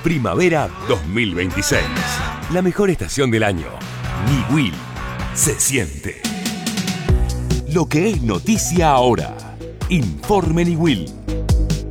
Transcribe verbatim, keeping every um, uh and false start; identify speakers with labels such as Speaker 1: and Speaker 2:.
Speaker 1: Primavera dos mil veintiséis. La mejor estación del año. Niwil. Se siente. Lo que es noticia ahora. Informe Niwil.